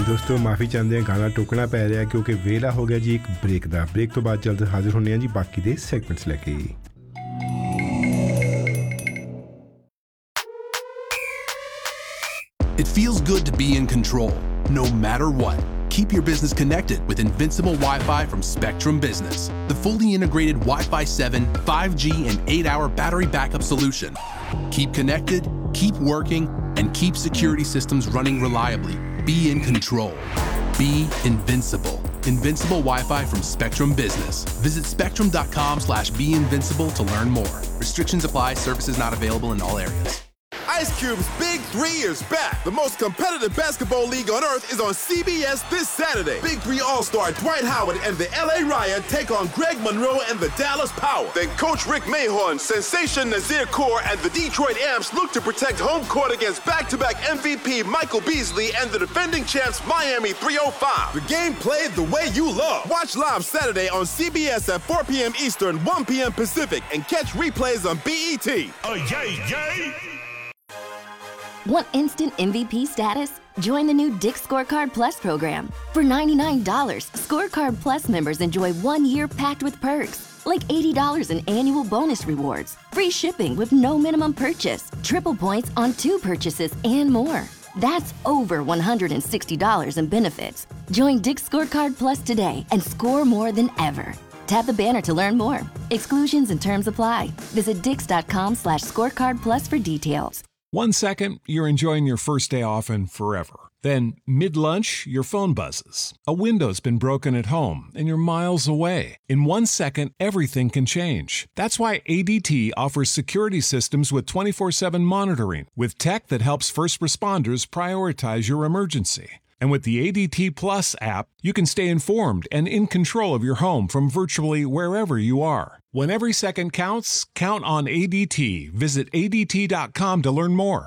ਦੋਸਤੋ ਮਾਫੀ ਚਾਹੁੰਦੇ ਹਾਂ, ਗਾਣਾ ਟੋਕਣਾ ਪੈ ਰਿਹਾ ਕਿਉਂਕਿ ਵੇਲਾ ਹੋ ਗਿਆ ਜੀ ਇੱਕ ਬ੍ਰੇਕ ਦਾ। ਬ੍ਰੇਕ ਤੋਂ ਬਾਅਦ ਜਲਦ ਹਾਜ਼ਰ ਹੁੰਦੇ ਹਾਂ ਜੀ ਬਾਕੀ ਦੇ ਸੈਗਮੈਂਟਸ ਲੈ ਕੇ। It feels good to be in control, no matter what. Keep your business connected with Invincible Wi-Fi from Spectrum Business, the fully integrated Wi-Fi 7, 5G, and 8-hour battery backup solution. Keep connected, keep working, and keep security systems running reliably. Be in control. Be invincible. Invincible Wi-Fi from Spectrum Business. Visit spectrum.com/beinvincible to learn more. Restrictions apply. Services not available in all areas. Ice Cube's Big 3 is back. The most competitive basketball league on earth is on CBS this Saturday. Big 3 All-Star Dwight Howard and the LA Riot take on Greg Monroe and the Dallas Power. Then Coach Rick Mahorn, Sensation Nazir Kaur, and the Detroit Amps look to protect home court against back-to-back MVP Michael Beasley and the defending champs Miami 305. The game played the way you love. Watch live Saturday on CBS at 4 p.m. Eastern, 1 p.m. Pacific, and catch replays on BET. Oh, yay, yay! Want instant MVP status? Join the new Dick's Scorecard Plus program. For $99, Scorecard Plus members enjoy 1 year packed with perks, like $80 in annual bonus rewards, free shipping with no minimum purchase, triple points on 2 purchases, and more. That's over $160 in benefits. Join Dick's Scorecard Plus today and score more than ever. Tap the banner to learn more. Exclusions and terms apply. Visit dix.com/scorecardplus for details. 1 second, you're enjoying your first day off and forever. Then, mid-lunch, your phone buzzes. A window's been broken at home and you're miles away. In 1 second, everything can change. That's why ADT offers security systems with 24/7 monitoring, with tech that helps first responders prioritize your emergency. And with the ADT Plus app, you can stay informed and in control of your home from virtually wherever you are. When every second counts, count on ADT. Visit ADT.com to learn more.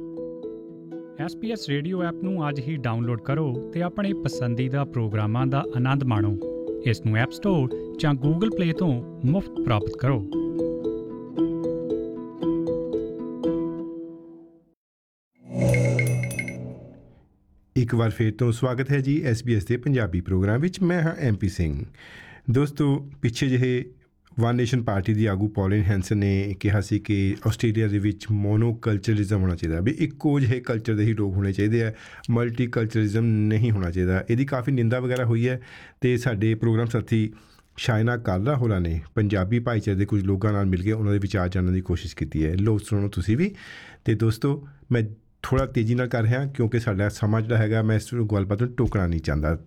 SBS radio app ਨੂੰ ਅੱਜ ਹੀ download ਕਰੋ ਤੇ ਆਪਣੇ ਪਸੰਦੀਦਾ ਪ੍ਰੋਗਰਾਮਾਂ ਦਾ ਆਨੰਦ ਮਾਣੋ। ਇਸ ਨੂੰ app store ਜਾਂ ਗੂਗਲ ਪਲੇ ਤੋਂ ਮੁਫਤ ਪ੍ਰਾਪਤ ਕਰੋ। ਇੱਕ ਵਾਰ ਫਿਰ ਤੋਂ ਸਵਾਗਤ ਹੈ ਜੀ SBS ਦੇ ਪੰਜਾਬੀ ਪ੍ਰੋਗਰਾਮ ਵਿੱਚ। ਮੈਂ ਹਾਂ MP ਸਿੰਘ। ਦੋਸਤੋ ਪਿੱਛੇ ਜਿਹੇ ਵਨ ਨੇਸ਼ਨ ਪਾਰਟੀ ਦੀ ਆਗੂ ਪੌਲਿਨ ਹੈਂਸਨ ਨੇ ਕਿਹਾ ਸੀ ਕਿ ਆਸਟ੍ਰੇਲੀਆ ਦੇ ਵਿੱਚ ਮੋਨੋਕਲਚਰਲਿਜ਼ਮ ਹੋਣਾ ਚਾਹੀਦਾ, ਵੀ ਇੱਕੋ ਜਿਹੇ ਕਲਚਰ ਦੇ ਹੀ ਲੋਕ ਹੋਣੇ ਚਾਹੀਦੇ ਆ, ਮਲਟੀ ਕਲਚਰਲਿਜ਼ਮ ਨਹੀਂ ਹੋਣਾ ਚਾਹੀਦਾ। ਇਹਦੀ ਕਾਫੀ ਨਿੰਦਾ ਵਗੈਰਾ ਹੋਈ ਹੈ ਅਤੇ ਸਾਡੇ ਪ੍ਰੋਗਰਾਮ ਸਾਥੀ ਸ਼ਾਇਨਾ ਕਾਲਰਾ ਹੋਰਾਂ ਨੇ ਪੰਜਾਬੀ ਭਾਈਚਾਰੇ ਦੇ ਕੁਝ ਲੋਕਾਂ ਨਾਲ ਮਿਲ ਕੇ ਉਹਨਾਂ ਦੇ ਵਿਚਾਰ ਜਾਣਨ ਦੀ ਕੋਸ਼ਿਸ਼ ਕੀਤੀ ਹੈ। ਲੋ ਸੁਣੋ ਤੁਸੀਂ ਵੀ। ਅਤੇ ਦੋਸਤੋ ਮੈਂ ਥੋੜ੍ਹਾ ਤੇਜ਼ੀ ਨਾਲ ਕਰ ਰਿਹਾ ਕਿਉਂਕਿ ਸਾਡਾ ਸਮਾਂ ਜਿਹੜਾ ਹੈਗਾ, ਮੈਂ ਇਸ ਗੱਲਬਾਤ ਨੂੰ ਟੋਕਣਾ ਨਹੀਂ ਚਾਹੁੰਦਾ।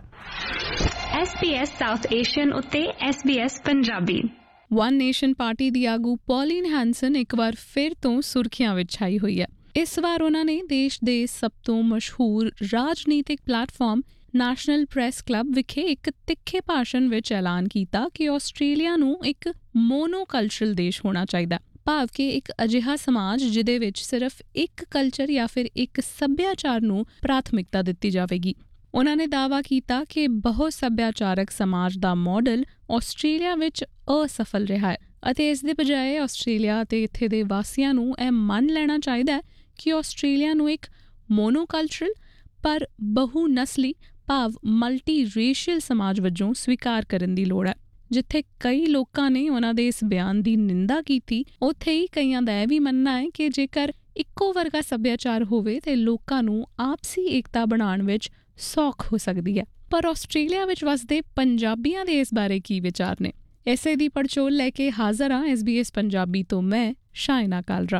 SBS ਸਾਊਥ ਏਸ਼ੀਅਨ ਉੱਤੇ SBS Punjabi. One nation party ਦੀ ਆਗੂ ਪੌਲਿਨ ਹੈਂਸਨ ਇੱਕ ਵਾਰ ਫਿਰ ਤੋਂ ਸੁਰਖੀਆਂ ਵਿੱਚ ਛਾਈ ਹੋਈ ਹੈ। ਇਸ ਵਾਰ ਉਹਨਾਂ ਨੇ ਦੇਸ਼ ਦੇ ਸਭ ਤੋਂ ਮਸ਼ਹੂਰ ਰਾਜਨੀਤਿਕ ਪਲੇਟਫਾਰਮ ਨੈਸ਼ਨਲ ਪ੍ਰੈਸ ਕਲੱਬ ਵਿਖੇ ਇੱਕ ਤਿੱਖੇ ਭਾਸ਼ਣ ਵਿੱਚ ਐਲਾਨ ਕੀਤਾ ਕਿ ਆਸਟ੍ਰੇਲੀਆ ਨੂੰ ਇੱਕ ਮੋਨੋਕਲਚਰਲ ਦੇਸ਼ ਹੋਣਾ ਚਾਹੀਦਾ, ਭਾਵ ਕਿ ਇੱਕ ਅਜਿਹਾ ਸਮਾਜ ਜਿਹਦੇ ਵਿੱਚ ਸਿਰਫ ਇੱਕ ਕਲਚਰ ਜਾਂ ਫਿਰ ਇੱਕ ਸੱਭਿਆਚਾਰ ਨੂੰ ਪ੍ਰਾਥਮਿਕਤਾ ਦਿੱਤੀ ਜਾਵੇਗੀ। ਉਹਨਾਂ ਨੇ ਦਾਅਵਾ ਕੀਤਾ ਕਿ ਬਹੁ ਸੱਭਿਆਚਾਰਕ ਸਮਾਜ ਦਾ ਮਾਡਲ ਆਸਟ੍ਰੇਲੀਆ ਵਿੱਚ ਅਸਫਲ ਰਿਹਾ ਹੈ ਅਤੇ ਇਸ ਦੇ ਬਜਾਏ ਆਸਟ੍ਰੇਲੀਆ ਅਤੇ ਇੱਥੇ ਦੇ ਵਾਸੀਆਂ ਨੂੰ ਇਹ ਮੰਨ ਲੈਣਾ ਚਾਹੀਦਾ ਕਿ ਆਸਟ੍ਰੇਲੀਆ ਨੂੰ ਇੱਕ ਮੋਨੋਕਲਚਰਲ ਪਰ ਬਹੁ ਨਸਲੀ ਭਾਵ ਮਲਟੀ ਰੇਸ਼ੀਅਲ ਸਮਾਜ ਵਜੋਂ ਸਵੀਕਾਰ ਕਰਨ ਦੀ ਲੋੜ ਹੈ। ਜਿੱਥੇ ਕਈ ਲੋਕਾਂ ਨੇ ਉਹਨਾਂ ਦੇ ਇਸ ਬਿਆਨ ਦੀ ਨਿੰਦਾ ਕੀਤੀ, ਉੱਥੇ ਹੀ ਕਈਆਂ ਦਾ ਇਹ ਵੀ ਮੰਨਣਾ ਹੈ ਕਿ ਜੇਕਰ ਇੱਕੋ ਵਰਗਾ ਸੱਭਿਆਚਾਰ ਹੋਵੇ ਤੇ ਲੋਕਾਂ ਨੂੰ ਆਪਸੀ ਏਕਤਾ ਬਣਾਉਣ ਵਿੱਚ ਸੌਖ ਹੋ ਸਕਦੀ ਹੈ। ਪਰ ਆਸਟ੍ਰੇਲੀਆ ਵਿੱਚ ਵਸਦੇ ਪੰਜਾਬੀਆਂ ਦੇ ਇਸ ਬਾਰੇ ਕੀ ਵਿਚਾਰ ਨੇ? ਇਸੇ ਦੀ ਪੜਚੋਲ ਲੈ ਕੇ ਹਾਜ਼ਰ ਹਾਂ SBS ਪੰਜਾਬੀ ਤੋਂ ਮੈਂ Shaina Kalra.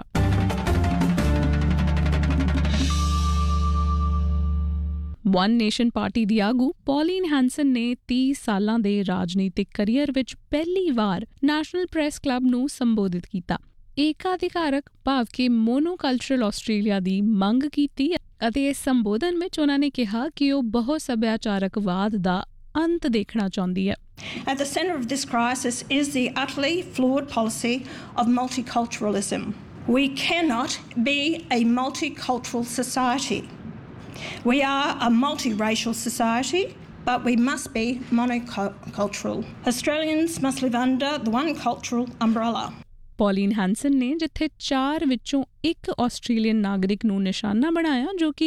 One nation party ਦੀ ਆਗੂ ਪੌਲਿਨ ਹੈਂਸਨ ਨੇ 30 ਸਾਲਾਂ ਦੇ ਰਾਜਨੀਤਿਕ ਕਰੀਅਰ ਵਿੱਚ ਪਹਿਲੀ ਵਾਰ ਨੈਸ਼ਨਲ ਪ੍ਰੈਸ ਕਲੱਬ ਨੂੰ ਸੰਬੋਧਿਤ ਕੀਤਾ। ਏਕਾਧਿਕਾਰਕ ਭਾਵ ਕਿ ਮੋਨੋਕਲਚਰਲ ਆਸਟ੍ਰੇਲੀਆ ਦੀ ਮੰਗ ਕੀਤੀ ਅਤੇ ਇਸ ਸੰਬੋਧਨ ਵਿੱਚ ਉਹਨਾਂ ਨੇ ਕਿਹਾ ਕਿ ਉਹ ਬਹੁ ਸੱਭਿਆਚਾਰਕਵਾਦ ਦਾ ਅੰਤ ਦੇਖਣਾ ਚਾਹੁੰਦੀ ਹੈ। At the centre of this crisis is the utterly flawed policy of multiculturalism. We cannot be a multicultural society. We are a multiracial society, but we must be monocultural. Australians must live under the one cultural umbrella. ਪੌਲਿਨ ਹੈਂਸਨ ਨੇ ਜਿੱਥੇ 4 ਵਿੱਚੋਂ 1 Australian ਨਾਗਰਿਕ ਨੂੰ ਨਿਸ਼ਾਨਾ ਬਣਾਇਆ ਜੋ ਕਿ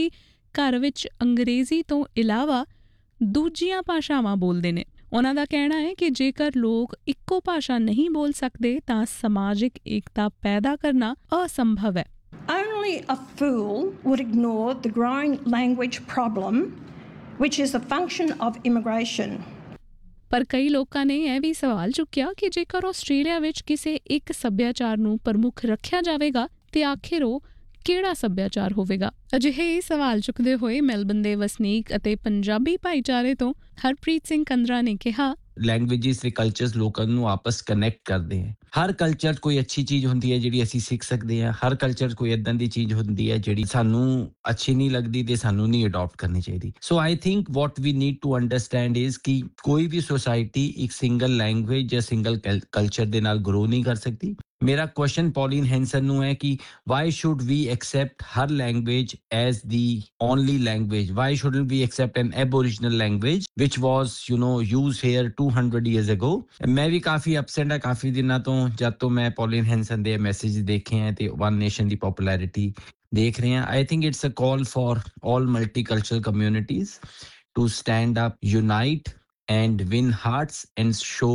ਘਰ ਵਿੱਚ ਅੰਗਰੇਜ਼ੀ ਤੋਂ ਇਲਾਵਾ ਦੂਜੀਆਂ ਭਾਸ਼ਾਵਾਂ ਬੋਲਦੇ ਨੇ। ਉਹਨਾਂ ਦਾ ਕਹਿਣਾ ਹੈ ਕਿ ਜੇਕਰ ਲੋਕ ਇੱਕੋ ਭਾਸ਼ਾ ਨਹੀਂ ਬੋਲ ਸਕਦੇ ਤਾਂ ਸਮਾਜਿਕ ਏਕਤਾ ਪੈਦਾ ਕਰਨਾ ਅਸੰਭਵ ਹੈ। Only a fool would ignore the growing language problem, which is a function of immigration. ਪਰ ਕਈ ਲੋਕਾਂ ਨੇ ਇਹ ਵੀ ਸਵਾਲ ਚੁੱਕਿਆ ਕਿ ਜੇਕਰ ਆਸਟ੍ਰੇਲੀਆ ਵਿੱਚ ਕਿਸੇ ਇੱਕ ਸੱਭਿਆਚਾਰ ਨੂੰ ਪ੍ਰਮੁੱਖ ਰੱਖਿਆ ਜਾਵੇਗਾ ਤੇ ਆਖਿਰ ਉਹ ਕਿਹੜਾ ਸੱਭਿਆਚਾਰ ਹੋਵੇਗਾ। ਅਜਿਹੇ ਹੀ ਸਵਾਲ ਚੁੱਕਦੇ ਹੋਏ ਮੈਲਬਨ ਦੇ ਵਸਨੀਕ ਅਤੇ ਪੰਜਾਬੀ ਭਾਈਚਾਰੇ ਤੋਂ ਹਰਪ੍ਰੀਤ ਸਿੰਘ ਕੰਦਰਾ ਨੇ ਕਿਹਾ, ਲੈਂਗੁਏਜਿਸ ਤੇ ਕਲਚਰਸ ਲੋਕਾਂ ਨੂੰ ਆਪਸ ਕਨੈਕਟ ਕਰਦੇ ਹੈ। ਹਰ ਕਲਚਰ ਕੋਈ ਅੱਛੀ ਚੀਜ਼ ਹੁੰਦੀ ਹੈ ਜਿਹੜੀ ਅਸੀਂ ਸਿੱਖ ਸਕਦੇ ਹਾਂ, ਹਰ ਕਲਚਰ ਕੋਈ ਇਦਾਂ ਦੀ ਚੀਜ਼ ਹੁੰਦੀ ਹੈ ਜਿਹੜੀ ਸਾਨੂੰ ਅੱਛੀ ਨਹੀਂ ਲੱਗਦੀ ਤੇ ਸਾਨੂੰ ਨਹੀਂ ਅਡਾਪਟ ਕਰਨੀ ਚਾਹੀਦੀ। ਸੋ I think what we need to understand is ਕਿ ਕੋਈ ਵੀ ਸੋਸਾਇਟੀ ਇੱਕ ਸਿੰਗਲ ਲੈਂਗੁਏਜ ਜਾਂ ਸਿੰਗਲ ਕਲਚਰ ਦੇ ਨਾਲ ਗਰੋ ਨਹੀਂ ਕਰ ਸਕਦੀ। ਮੇਰਾ ਕੁਐਸਚਨ ਪੌਲੀਨ ਹੈਂਸਨ ਨੂੰ ਹੈ ਕਿ why should we accept Har language as the only language? Y shouldn't we accept N Aboriginal language which was used hair 200 years ago? ਮੈਂ ਵੀ ਕਾਫੀ ਅਪਸੈਟ ਹਾਂ ਕਾਫੀ ਦਿਨਾਂ ਤੋਂ ਜਦ ਤੋਂ ਮੈਂ ਪੌਲੀਨ ਹੈਂਸਨ ਦੇ ਮੈਸੇਜ ਦੇਖੇ ਹੈ ਤੇ ਵਨ ਨੇਸ਼ਨ ਦੀ ਪੋਪੂਲੈਰਿਟੀ ਦੇਖ ਰਹੇ ਹਾਂ। I think it's a call for all multicultural communities to stand up, unite and win hearts and show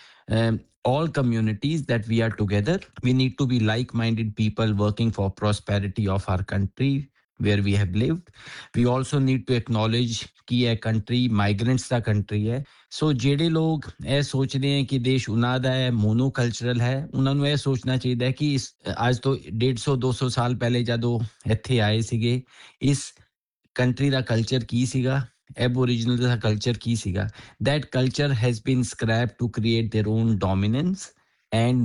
all communities that we are together. We need to be like-minded people working for prosperity of our country where we have lived. We also need to acknowledge कि यह country migrants ਦਾ country ਹੈ। ਸੋ ਜਿਹੜੇ ਲੋਕ ਇਹ ਸੋਚਦੇ ਹੈ ਕਿ ਦੇਸ਼ ਉਹਨਾਂ ਦਾ ਹੈ, ਮੋਨੋਕਲਚਰਲ ਹੈ, ਉਹਨਾਂ ਨੂੰ ਇਹ ਸੋਚਣਾ ਚਾਹੀਦਾ ਹੈ ਕਿ ਅੱਜ ਤੋਂ 150-200 ਸਾਲ ਪਹਿਲੇ ਜਦੋਂ ਇੱਥੇ ਆਏ ਸੀਗੇ ਇਸ ਕੰਟਰੀ ਦਾ ਕਲਚਰ ਕੀ ਸੀਗਾ, Aboriginal ਦਾ ਕਲਚਰ ਕੀ ਸੀਗਾ। That culture has been scrapped to create their own dominance and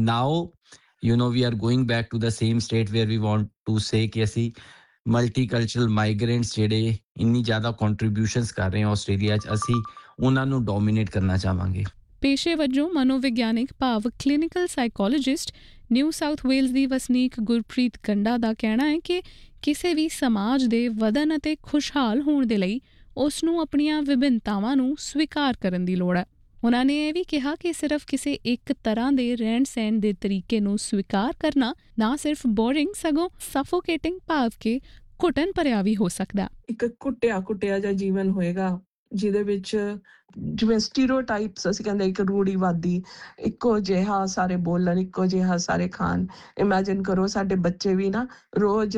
now we are going back to the same state where we want to say ਕਿ ਅਸੀਂ ਮਲਟੀਕਲਚਰਲ ਮਾਈਗ੍ਰੈਂਟਸ ਜਿਹੜੇ ਇੰਨੀ ਜ਼ਿਆਦਾ contributions ਕਰ ਰਹੇ ਹਾਂ ਆਸਟ੍ਰੇਲੀਆ 'ਚ ਅਸੀਂ ਉਹਨਾਂ ਨੂੰ ਡੋਮੀਨੇਟ ਕਰਨਾ ਚਾਹਾਂਗੇ। ਪੇਸ਼ੇ ਵਜੋਂ ਮਨੋਵਿਗਿਆਨਿਕ ਭਾਵ clinical psychologist new south Wales ਦੀ ਵਸਨੀਕ ਗੁਰਪ੍ਰੀਤ ਕੰਡਾ ਦਾ ਕਹਿਣਾ ਹੈ ਕਿ ਕਿਸੇ ਵੀ ਸਮਾਜ ਦੇ ਵਧਣ ਅਤੇ ਖੁਸ਼ਹਾਲ ਹੋਣ ਦੇ ਲਈ ਉਸ ਨੂੰ ਆਪਣੀਆਂ ਵਿਭਿੰਨਤਾਵਾਂ ਨੂੰ ਸਵੀਕਾਰ ਕਰਨ ਦੀ ਲੋੜ ਹੈ। ਉਹਨਾਂ ਨੇ ਇਹ ਵੀ ਕਿਹਾ ਕਿ ਸਿਰਫ ਕਿਸੇ ਇੱਕ ਤਰ੍ਹਾਂ ਦੇ ਰਹਿਣ ਸਹਿਣ ਦੇ ਤਰੀਕੇ ਨੂੰ ਸਵੀਕਾਰ ਕਰਨਾ ਨਾ ਸਿਰਫ ਬੋਰਿੰਗ ਸਗੋਂ ਸਫੋਕੇਟਿੰਗ ਭਾਵ ਕਿ ਘੁਟਨ ਭਰਿਆ ਵੀ ਹੋ ਸਕਦਾ। ਇੱਕ ਘੁੱਟਿਆ ਜਿਹਾ ਜੀਵਨ ਹੋਏਗਾ ਜਿਹਦੇ ਵਿੱਚ ਜਿਵੇਂ ਸਟੀਰੀਓਟਾਈਪਸ ਅਸੀਂ ਕਹਿੰਦੇ ਇੱਕ ਰੂੜੀਵਾਦੀ ਇੱਕੋ ਜਿਹਾ ਸਾਰੇ ਬੋਲਣ ਇੱਕੋ ਜਿਹਾ ਸਾਰੇ ਖਾਣ। ਇਮੈਜਿਨ ਕਰੋ ਸਾਡੇ ਬੱਚੇ ਵੀ ਨਾ ਰੋਜ਼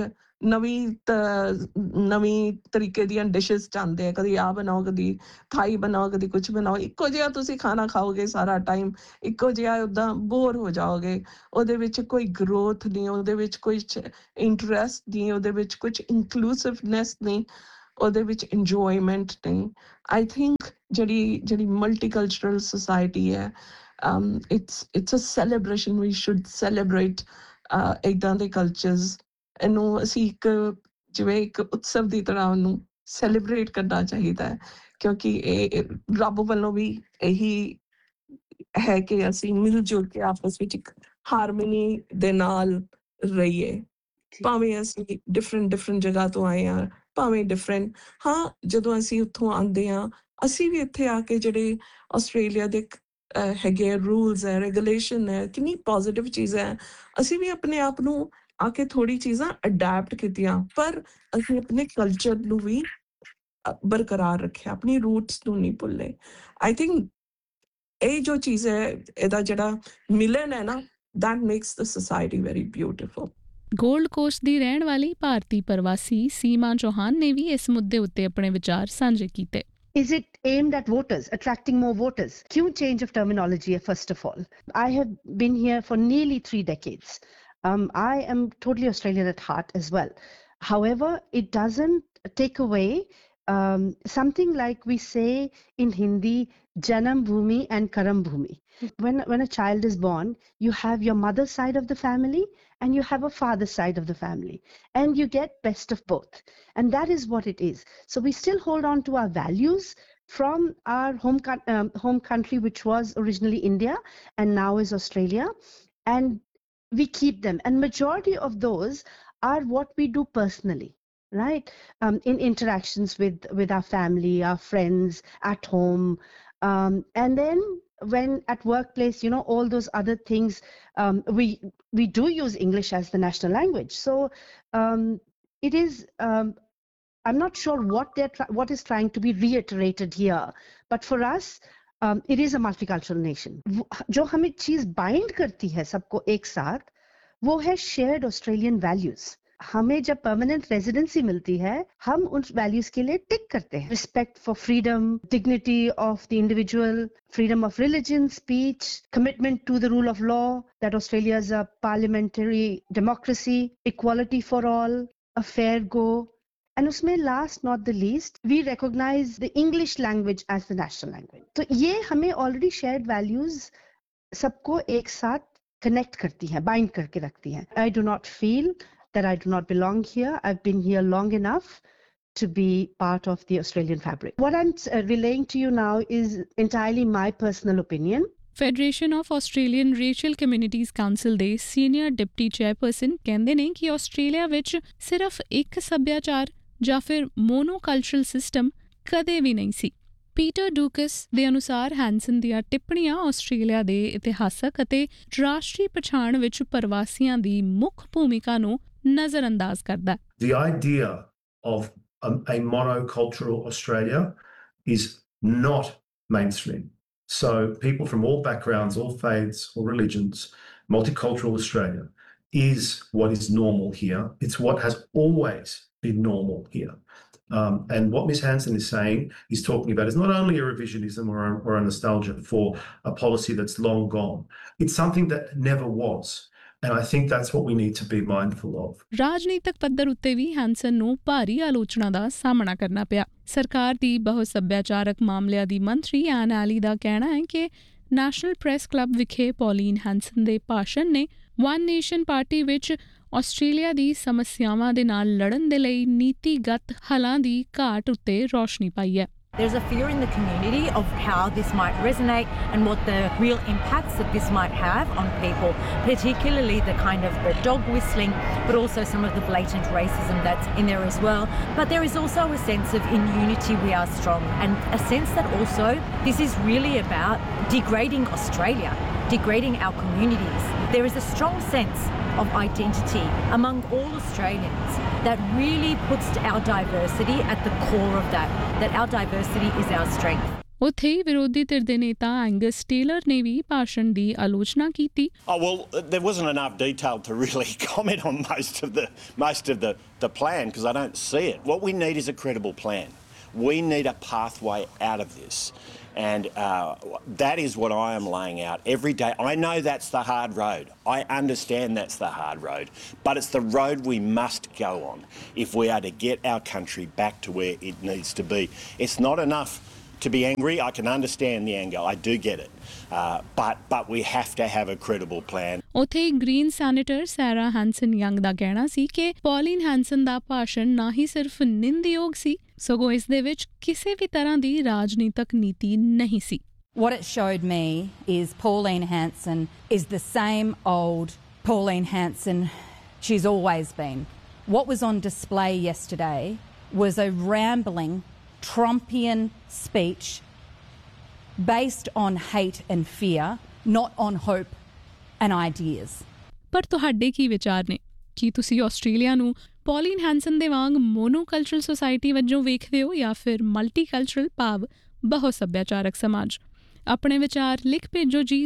ਨਵੀਂ ਤਰੀਕੇ ਦੀਆਂ ਡਿਸ਼ਿਸ ਚਾਹੁੰਦੇ ਆ, ਕਦੀ ਆਹ ਬਣਾਓ, ਕਦੀ ਥਾਈ ਬਣਾਓ, ਕਦੀ ਕੁਛ ਬਣਾਓ। ਇੱਕੋ ਜਿਹਾ ਤੁਸੀਂ ਖਾਣਾ ਖਾਓਗੇ ਸਾਰਾ ਟਾਈਮ, ਇੱਕੋ ਜਿਹਾ ਉੱਦਾਂ ਬੋਰ ਹੋ ਜਾਓਗੇ। ਉਹਦੇ ਵਿੱਚ ਕੋਈ ਗਰੋਥ ਨਹੀਂ, ਉਹਦੇ ਵਿੱਚ ਕੋਈ ਇੰਟਰਸਟ ਨਹੀਂ, ਉਹਦੇ ਵਿੱਚ ਕੁਛ ਇਨਕਲੂਸਿਵਨੈਸ ਨਹੀਂ, ਉਹਦੇ ਵਿੱਚ ਇੰਜੋਇਮੈਂਟ ਨਹੀਂ। ਆਈ ਥਿੰਕ ਜਿਹੜੀ ਮਲਟੀਕਲਚਰਲ ਸੁਸਾਇਟੀ ਹੈ it's a celebration. We should celebrate ਇੱਦਾਂ ਦੇ ਕਲਚਰਸ। ਇਹਨੂੰ ਅਸੀਂ ਜਿਵੇਂ ਇੱਕ ਉਤਸਵ ਦੀ ਤਰ੍ਹਾਂ ਉਹਨੂੰ ਸੈਲੀਬ੍ਰੇਟ ਕਰਨਾ ਚਾਹੀਦਾ ਹੈ ਕਿਉਂਕਿ ਇਹ ਰੱਬ ਵੱਲੋਂ ਵੀ ਇਹੀ ਹੈ ਕਿ ਅਸੀਂ ਮਿਲ ਜੁਲ ਕੇ ਆਪਸ ਵਿੱਚ ਇੱਕ ਹਾਰਮਨੀ ਦੇ ਨਾਲ ਰਹੀਏ। ਭਾਵੇਂ ਅਸੀਂ ਡਿਫਰੈਂਟ ਜਗ੍ਹਾ ਤੋਂ ਆਏ ਹਾਂ, ਭਾਵੇਂ ਜਦੋਂ ਅਸੀਂ ਉੱਥੋਂ ਆਉਂਦੇ ਹਾਂ ਅਸੀਂ ਵੀ ਇੱਥੇ ਆ ਕੇ ਜਿਹੜੇ ਆਸਟ੍ਰੇਲੀਆ ਦੇ ਹੈਗੇ ਰੂਲਸ ਹੈ, ਰੈਗੂਲੇਸ਼ਨ ਹੈ, ਕਿੰਨੀ ਪੋਜ਼ਿਟਿਵ ਚੀਜ਼ ਹੈ। ਅਸੀਂ ਵੀ ਆਪਣੇ ਆਪ ਨੂੰ ਆ ਕੇ ਥੋੜੀ ਚੀਜ਼ਾਂ ਅਡੈਪਟ ਕੀਤੀਆਂ ਪਰ ਅਸੀਂ ਆਪਣੇ ਕਲਚਰ ਨੂੰ ਵੀ ਬਰਕਰਾਰ ਰੱਖਿਆ, ਆਪਣੀ ਰੂਟਸ ਨੂੰ ਨਹੀਂ ਭੁੱਲੇ। ਆਈ ਥਿੰਕ ਇਹ ਜੋ ਚੀਜ਼ ਹੈ ਇਹਦਾ ਜਿਹੜਾ ਮਿਲਨ ਹੈ ਨਾ that makes the society very beautiful. Gold cost ਦੀ ਰਹਿਣ ਵਾਲੀ ਭਾਰਤੀ ਪ੍ਰਵਾਸੀ ਸੀਮਾ ਚੌਹਾਨ ਨੇ ਵੀ ਇਸ ਮੁੱਦੇ ਉੱਤੇ ਆਪਣੇ ਵਿਚਾਰ ਸਾਂਝੇ ਕੀਤੇ। Is it aimed at voters, attracting more voters? Q change of terminology, first of all. I have been here for nearly 3 decades. I am totally Australian at heart as well. However, it doesn't take away something like we say in Hindi, Janam Bhumi and Karam Bhumi. When a child is born, you have your mother's side of the family and you have a father's side of the family, and you get best of both, and that is what it is. So we still hold on to our values from our home country, which was originally India and now is Australia, and we keep them, and majority of those are what we do personally, right? In interactions with our family, our friends, at home, and then when at workplace, all those other things, we do use English as the national language. So it is I'm not sure what is trying to be reiterated here, but for us, it is a multicultural nation. जो हमें चीज bind करती है सबको एक साथ, वो है shared Australian values. हमें जब परमानेंट रेजिडेंसी मिलती है, हम उन वैल्यूज के लिए टिक करते हैं. Respect for freedom, dignity of the individual, freedom of religion, speech, commitment to the rule of law, that Australia is a parliamentary democracy, equality for all, a fair go. And उसमें last not the least, we recognise the English language as the national language. तो ये हमें already shared values सबको एक साथ connect करती हैं, bind करके रखती हैं. I do not feel that I do not belong here. I've been here long enough to be part of the Australian fabric. What I'm relaying to you now is entirely my personal opinion. Federation of Australian racial communities council ਦੇ senior deputy chairperson ਕਹਿੰਦੇ ਨੇ ਕਿ Australia ਵਿੱਚ ਸਿਰਫ ਇੱਕ ਸੱਭਿਆਚਾਰ ਜਾਂ ਫਿਰ ਮੋਨੋਕਲਚਰਲ ਸਿਸਟਮ ਕਦੇ ਵੀ ਨਹੀਂ ਸੀ. ਪੀਟਰ ਡੂਕਸ ਦੇ ਅਨੁਸਾਰ ਹੈਂਸਨ ਦੀਆਂ ਟਿੱਪਣੀਆਂ ਆਸਟ੍ਰੇਲੀਆ ਦੇ ਇਤਿਹਾਸਕ ਅਤੇ ਰਾਸ਼ਟਰੀ ਪਛਾਣ ਵਿੱਚ ਪ੍ਰਵਾਸੀਆਂ ਦੀ ਮੁੱਖ ਭੂਮਿਕਾ ਨੂੰ ਨਜ਼ਰਅੰਦਾਜ਼ ਕਰਦਾ ਹੈ. The idea of a monocultural Australia is not mainstream. So people from all backgrounds, all faiths, all religions, multicultural Australia is what is normal here. It's what has always been normal here. And what Ms. Hanson is saying, is talking about, is not only a revisionism or a nostalgia for a policy that's long gone. It's something that never was. And I think that's what we need to be mindful of. ਰਾਜਨੀਤਿਕ ਪੱਧਰ ਉੱਤੇ ਵੀ ਹੈਂਸਨ ਨੂੰ ਭਾਰੀ ਆਲੋਚਨਾ ਦਾ ਸਾਹਮਣਾ ਕਰਨਾ ਪਿਆ. ਸਰਕਾਰ ਦੀ ਬਹੁਤ ਸੱਭਿਆਚਾਰਕ ਮਾਮਲਿਆਂ ਦੀ ਮੰਤਰੀ ਐਨ ਐਲੀ ਦਾ ਕਹਿਣਾ ਹੈ ਕਿ ਨੈਸ਼ਨਲ ਪ੍ਰੈਸ ਕਲੱਬ ਵਿਖੇ ਪੌਲੀਨ ਹੈਂਸਨ ਦੇ ਭਾਸ਼ਣ ਨੇ ਵਨ ਨੇਸ਼ਨ ਪਾਰਟੀ ਵਿੱਚ ਆਸਟ੍ਰੇਲੀਆ ਦੀ ਸਮੱਸਿਆਵਾਂ ਦੇ ਨਾਲ ਲੜਨ ਦੇ ਲਈ ਨੀਤੀਗਤ ਹੱਲਾਂ ਦੀ ਘਾਟ ਉੱਤੇ ਰੌਸ਼ਨੀ ਪਾਈ ਹੈ. There's a fear in the community of how this might resonate and what the real impacts that this might have on people, particularly the kind of the dog whistling, but also some of the blatant racism that's in there as well. But there is also a sense of in unity we are strong, and a sense that also this is really about degrading Australia, degrading our communities. There is a strong sense of identity among all Australians that really puts our diversity at the core of that our diversity is our strength. ਉੱਥੇ ਹੀ ਵਿਰੋਧੀ ਧਿਰ ਦੇ ਨੇਤਾ Angus tailor ਨੇ ਵੀ ਭਾਸ਼ਣ ਦੀ ਆਲੋਚਨਾ ਕੀਤੀ. Oh well, there wasn't enough detail to really comment on most of the plan because I don't see it. What we need is a credible plan. We need a pathway out of this. And that is what I am laying out every day. I know that's the hard road. I understand that's the hard road. But it's the road we must go on if we are to get our country back to where it needs to be. It's not enough to be angry. I can understand the anger. I do get it. But we have to have a credible plan. ਉੱਥੇ green senator ਸੈਰਾ ਹੈਂਸਨ young ਦਾ ਕਹਿਣਾ ਸੀ ਕਿ Pauline ਹੈਂਸਨ ਦਾ ਭਾਸ਼ਣ ਨਾ ਹੀ ਸਿਰਫ ਨਿੰਦਯੋਗ ਸੀ, ਸਗੋਂ ਇਸ ਦੇ ਵਿੱਚ ਕਿਸੇ ਵੀ ਤਰ੍ਹਾਂ ਦੀ ਰਾਜਨੀਤਿਕ ਨੀਤੀ ਨਹੀਂ ਸੀ. What it showed me is Pauline Hanson is the same old Pauline Hanson she's always been. What was on display yesterday was a rambling Trumpian speech based on hate and fear, not on hope and ideas. ਪਰ ਤੁਹਾਡੇ ਕੀ ਵਿਚਾਰ ਨੇ? ਕੀ ਤੁਸੀਂ Australia ਨੂੰ Pauline ਹੈਂਸਨ ਦੇ ਵਾਂਗ ਮੋਨੋਕਲਚਰਲ society ਵਜੋਂ ਵੇਖਦੇ ਹੋ ਜਾਂ ਫਿਰ ਮਲਟੀਕਲਚਰਲ ਭਾਵ ਬਹੁ ਸੱਭਿਆਚਾਰਕ ਸਮਾਜ? ਆਪਣੇ ਵਿਚਾਰ ਲਿਖ ਭੇਜੋ ਜੀ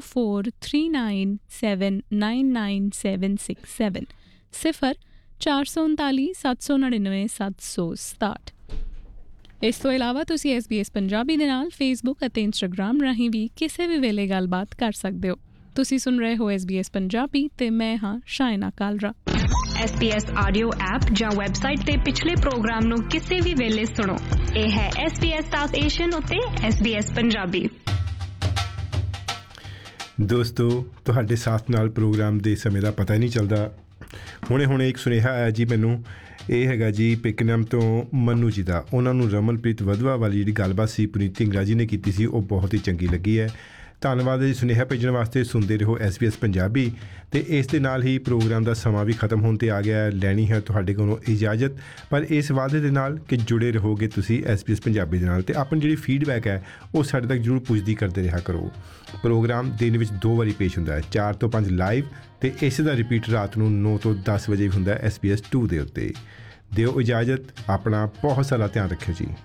0439799767 0439 799 767. ਇਸ ਤੋਂ ਇਲਾਵਾ ਤੁਸੀਂ SBS ਪੰਜਾਬੀ ਦੇ ਨਾਲ ਫੇਸਬੁੱਕ ਅਤੇ ਇੰਸਟਾਗ੍ਰਾਮ ਰਾਹੀਂ ਵੀ ਕਿਸੇ ਵੀ ਵੇਲੇ ਗੱਲਬਾਤ ਕਰ ਸਕਦੇ ਹੋ. ਤੁਸੀਂ ਸੁਣ ਰਹੇ ਹੋ SBS ਪੰਜਾਬੀ ਤੇ ਮੈਂ ਹਾਂ Shaina Kalra. SBS audio app ਜਾਂ ਵੈਬਸਾਈਟ ਤੇ ਪਿਛਲੇ ਪ੍ਰੋਗਰਾਮ ਨੂੰ ਕਿਸੇ ਵੀ ਵੇਲੇ ਸੁਣੋ. ਇਹ ਹੈ SBS ਸਾਊਥ ਏਸ਼ੀਅਨ ਉੱਤੇ SBS ਪੰਜਾਬੀ. ਦੋਸਤੋ, ਤੁਹਾਡੇ ਸਾਥ ਨਾਲ ਪ੍ਰੋਗਰਾਮ ਦੇ ਸਮੇਂ ਦਾ ਪਤਾ ਹੀ ਨਹੀਂ ਚੱਲਦਾ. ਹੁਣੇ ਇੱਕ ਸੁਨੇਹਾ ਆਇਆ ਜੀ ਮੈਨੂੰ. ਇਹ ਹੈਗਾ ਜੀ ਪਿਕਨਮ ਤੋਂ ਮਨੂ ਜੀ ਦਾ. ਉਹਨਾਂ ਨੂੰ ਰਮਨਪ੍ਰੀਤ ਵਧਵਾ ਵਾਲੀ ਜਿਹੜੀ ਗੱਲਬਾਤ ਸੀ ਪੁਨੀਤ ਢਿੰਗਰਾ ਜੀ ਨੇ ਕੀਤੀ ਸੀ, ਉਹ ਬਹੁਤ ਹੀ ਚੰਗੀ ਲੱਗੀ ਹੈ. ਧੰਨਵਾਦ ਜੀ ਸੁਨੇਹਾ ਭੇਜਣ ਵਾਸਤੇ. ਸੁਣਦੇ ਰਹੋ SBS ਪੰਜਾਬੀ. ਅਤੇ ਇਸ ਦੇ ਨਾਲ ਹੀ ਪ੍ਰੋਗਰਾਮ ਦਾ ਸਮਾਂ ਵੀ ਖਤਮ ਹੋਣ 'ਤੇ ਆ ਗਿਆ. ਲੈਣੀ ਹੈ ਤੁਹਾਡੇ ਕੋਲੋਂ ਇਜਾਜ਼ਤ, ਪਰ ਇਸ ਵਾਅਦੇ ਦੇ ਨਾਲ ਕਿ ਜੁੜੇ ਰਹੋਗੇ ਤੁਸੀਂ SBS ਪੰਜਾਬੀ ਦੇ ਨਾਲ, ਅਤੇ ਆਪਣੀ ਜਿਹੜੀ ਫੀਡਬੈਕ ਹੈ ਉਹ ਸਾਡੇ ਤੱਕ ਜ਼ਰੂਰ ਪੁੱਜਦੀ ਕਰਦੇ ਰਿਹਾ ਕਰੋ. ਪ੍ਰੋਗਰਾਮ ਦਿਨ ਵਿੱਚ 2 ਵਾਰੀ ਪੇਸ਼ ਹੁੰਦਾ ਹੈ, 4 ਤੋਂ 5 ਲਾਈਵ, ਅਤੇ ਇਸ ਦਾ ਰਿਪੀਟ ਰਾਤ ਨੂੰ 9 ਤੋਂ 10 ਵਜੇ ਵੀ ਹੁੰਦਾ SBS 2 ਦੇ ਉੱਤੇ. ਦਿਓ ਇਜਾਜ਼ਤ, ਆਪਣਾ ਬਹੁਤ ਸਾਰਾ ਧਿਆਨ ਰੱਖਿਓ ਜੀ।